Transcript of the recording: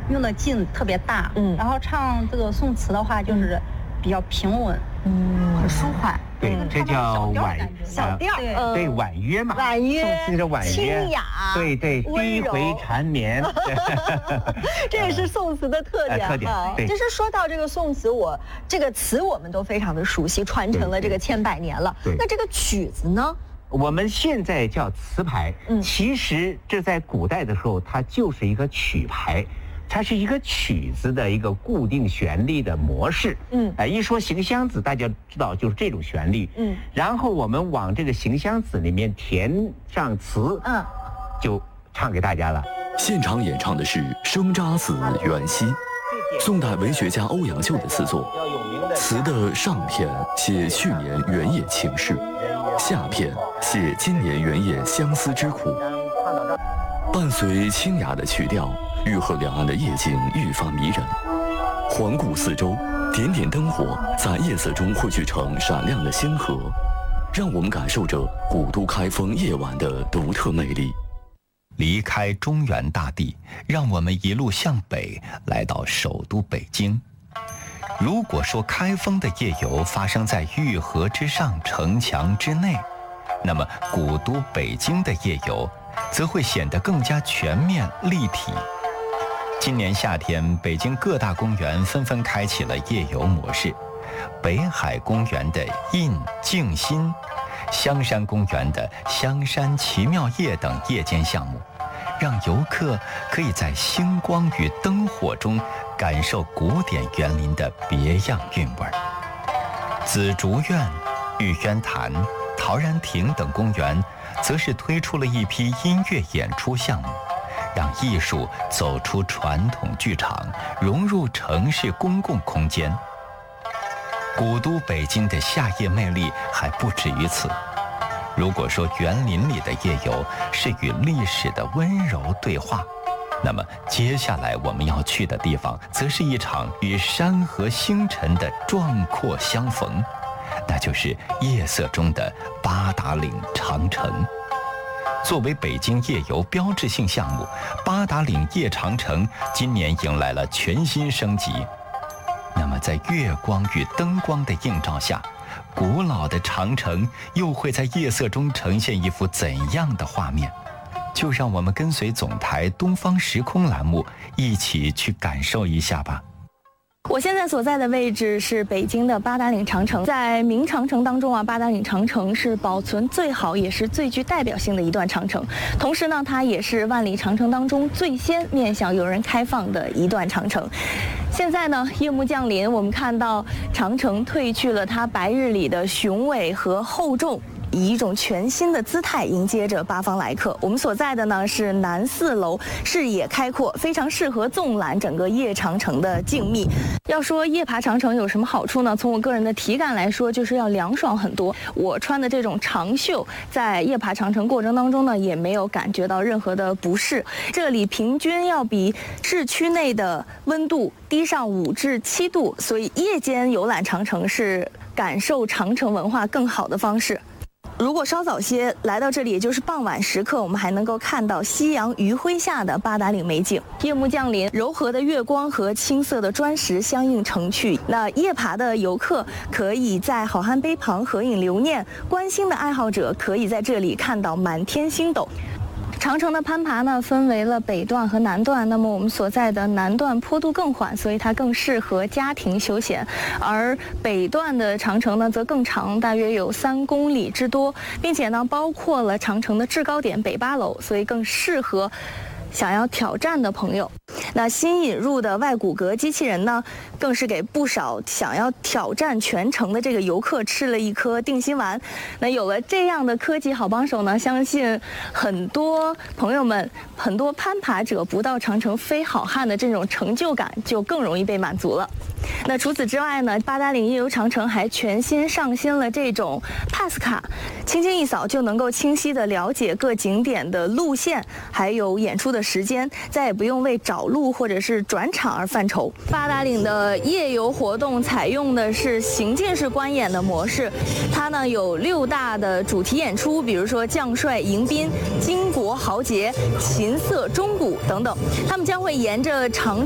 用的劲特别大，然后唱这个宋词的话就是比较平稳，很舒缓。 对，这叫小调， 对，婉约嘛， 婉约， 宋词的婉约， 清雅， 对，低回缠绵， 这也是宋词的特点啊。 就是说到这个宋词，这个词我们都非常的熟悉，传承了这个千百年了。那这个曲子呢？ 我们现在叫词牌，其实这在古代的时候，它就是一个曲牌。它是一个曲子的一个固定旋律的模式，一说行香子，大家知道就是这种旋律，然后我们往这个行香子里面填上词，就唱给大家了。 现场演唱的是《生查子·元夕》，宋代文学家欧阳修的词作。词的上片写去年原野情事，下片写今年原野相思之苦，伴随清雅的曲调。玉河两岸的夜景愈发迷人，环顾四周，点点灯火在夜色中汇聚成闪亮的星河，让我们感受着古都开封夜晚的独特魅力。 离开中原大地，让我们一路向北，来到首都北京。如果说开封的夜游发生在玉河之上、城墙之内，那么古都北京的夜游则会显得更加全面立体。今年夏天，北京各大公园纷纷开启了夜游模式。北海公园的印静心，香山公园的香山奇妙夜等夜间项目，让游客可以在星光与灯火中感受古典园林的别样韵味。紫竹院、玉渊潭、陶然亭等公园则是推出了一批音乐演出项目，让艺术走出传统剧场，融入城市公共空间。古都北京的夏夜魅力还不止于此。如果说园林里的夜游是与历史的温柔对话，那么接下来我们要去的地方，则是一场与山河星辰的壮阔相逢，那就是夜色中的八达岭长城。作为北京夜游标志性项目，八达岭夜长城今年迎来了全新升级。那么在月光与灯光的映照下，古老的长城又会在夜色中呈现一幅怎样的画面？就让我们跟随总台东方时空栏目一起去感受一下吧。 我现在所在的位置是北京的八达岭长城。在明长城当中啊，八达岭长城是保存最好也是最具代表性的一段长城，同时呢，它也是万里长城当中最先面向游人开放的一段长城。现在呢，夜幕降临，我们看到长城褪去了它白日里的雄伟和厚重，以一种全新的姿态迎接着八方来客。我们所在的呢是南4楼，视野开阔，非常适合纵览整个夜长城的静谧。要说夜爬长城有什么好处呢？从我个人的体感来说，就是要凉爽很多。我穿的这种长袖，在夜爬长城过程当中呢，也没有感觉到任何的不适。这里平均要比市区内的温度低上5至7度，所以夜间游览长城是感受长城文化更好的方式。如果稍早些来到这里，也就是傍晚时刻，我们还能够看到夕阳余晖下的八达岭美景。夜幕降临，柔和的月光和青色的砖石相映成趣。那夜爬的游客可以在好汉碑旁合影留念，观星的爱好者可以在这里看到满天星斗。长城的攀爬呢，分为了北段和南段。那么我们所在的南段坡度更缓，所以它更适合家庭休闲；而北段的长城呢，则更长，大约有3公里之多，并且呢，包括了长城的制高点北8楼，所以更适合想要挑战的朋友。那新引入的外骨骼机器人呢，更是给不少想要挑战全程的这个游客吃了一颗定心丸。那有了这样的科技好帮手呢，相信很多朋友们、很多攀爬者不到长城非好汉的这种成就感就更容易被满足了。那除此之外呢，八达岭夜游长城还全新上新了这种 Pass 卡，轻轻一扫就能够清晰地了解各景点的路线，还有演出的时间，再也不用为找路或者是转场而犯愁。八达岭的夜游活动采用的是行进式观演的模式，它呢有6大的主题演出，比如说将帅迎宾、巾帼豪杰、琴瑟钟鼓等等，他们将会沿着长